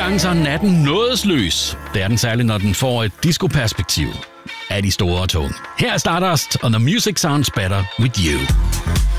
gange så er natten nådesløs. Det er den særligt, når den får et disco-perspektiv af de store og tunge. Her er Stardust, og The Music Sounds Better With You.